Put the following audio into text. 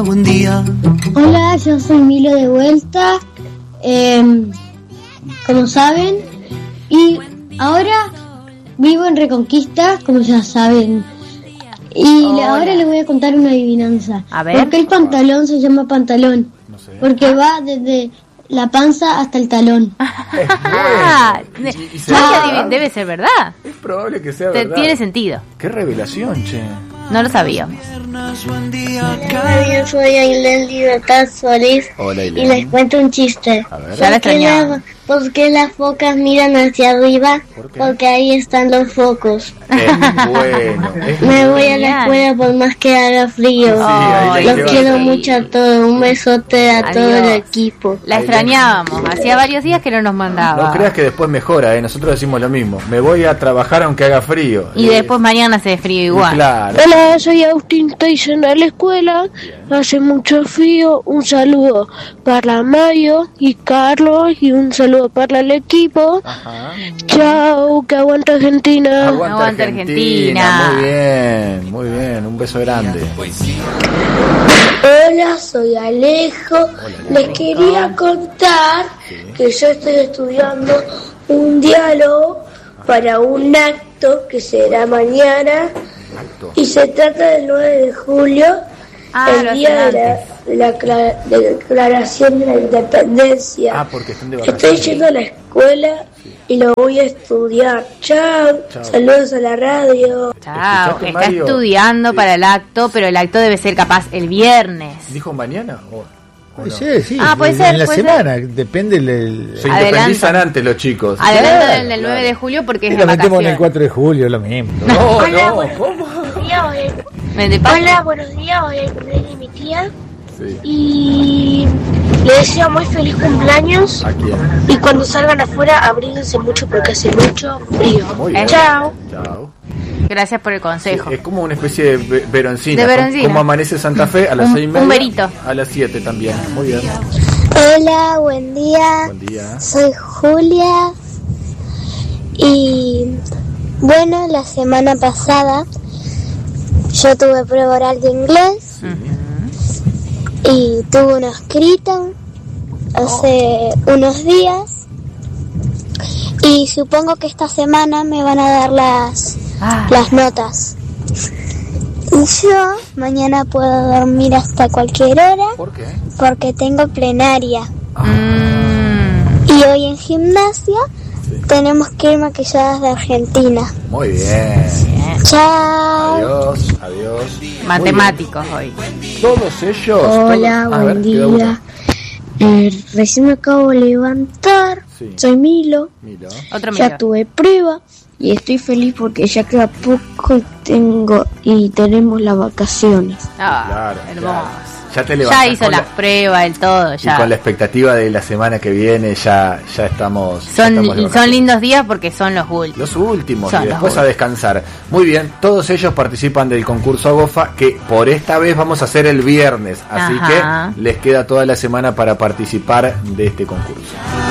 Buen día. Hola, yo soy Milo de vuelta, como saben, y ahora vivo en Reconquista, como ya saben. Y ahora les voy a contar una adivinanza. A ver. ¿Por qué el pantalón se llama pantalón? No sé. Porque va desde la panza hasta el talón. Debe ser verdad. Es probable que sea verdad. Tiene sentido. Qué revelación, che. No lo sabíamos. Yo soy Ailén Libertad Solís. Hola, y Ailén. les cuento un chiste. A ver. Ya la extrañaba. ¿Por qué las focas miran hacia arriba? ¿Por qué? Porque ahí están los focos. Es bueno. Es Me voy a Genial. la escuela por más que haga frío. Sí, ahí Los le quiero llevas. mucho a todos. Un besote a todo el Adiós. equipo. La extrañábamos. Hacía varios días que no nos mandaba. No creas que después mejora, nosotros decimos lo mismo. Me voy a trabajar aunque haga frío. Y después mañana hace frío igual. Claro. Hola, soy Agustín, estoy yendo a la escuela, hace mucho frío, un saludo para Mario y Carlos y un saludo para el equipo. Ajá. Chao, que aguanta Argentina. Aguanta Argentina. Muy bien, un beso grande. Hola, soy Alejo. Les quería contar que yo estoy estudiando un diálogo para un acto que será mañana y se trata del 9 de julio, Lo el día de la declaración de la independencia. Porque están de Estoy vacaciones. yendo a la escuela y lo voy a estudiar. Chao, saludos a la radio. Chao. ¿Escuchaste, Está Mario? estudiando Sí. para el acto, pero el acto debe ser capaz el viernes. ¿Dijo mañana? ¿O Puede no? ser, sí. Puede ser, En la puede semana, depende del... Se Adelanta. independizan antes los chicos. Adelante Claro, el 9 de julio porque Y es lo la metemos en el vacación. 4 de julio, lo mismo. No, Hola, no, buenos ¿cómo? Hola, buenos días. Hoy es el cumpleaños de mi tía Sí. y le deseo muy feliz cumpleaños. ¿A quién? Y cuando salgan afuera, abríguense mucho porque hace mucho frío. Muy bien. Chao. Chao. Gracias por el consejo. Es como una especie de veroncina. De veroncina. Como amanece Santa Fe a las Un- 6:30. un verito. A las 7 también. Muy bien. Hola, buen día. Buen día. Soy Julia. Y bueno, la semana pasada yo tuve prueba oral de inglés y tuve uno escrito hace unos días. Y supongo que esta semana me van a dar las notas. Y yo mañana puedo dormir hasta cualquier hora ¿Por qué? porque tengo plenaria. Mm. Y hoy en gimnasia tenemos que ir maquilladas de Argentina. Muy bien. Chao. Adiós. Adiós. Matemáticos hoy. Muy bien. Todos ellos. Hola, todos- a ver, buen queda uno. día. Recién me acabo de levantar. Sí. Soy Milo. Mira. Otro Ya Milo. tuve prueba y estoy feliz porque ya queda poco y tenemos las vacaciones. Claro, Hermoso. claro. Ya te levantas. Ya hizo con las pruebas, el todo, Y ya. con la expectativa de la semana que viene ya estamos. ya Son, estamos de son vacaciones. lindos días porque son los últimos. Los últimos Son y los después a últimos. descansar. Muy bien, todos ellos participan del concurso Agofa que por esta vez vamos a hacer el viernes, así Ajá. que les queda toda la semana para participar de este concurso.